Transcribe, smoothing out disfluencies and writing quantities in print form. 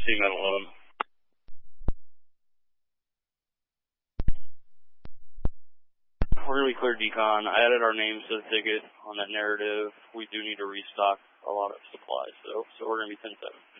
Seaman 11. We're going to be clear decon. I added our names to the ticket on that narrative. We do need to restock a lot of supplies, though, so we're going to be 10-7.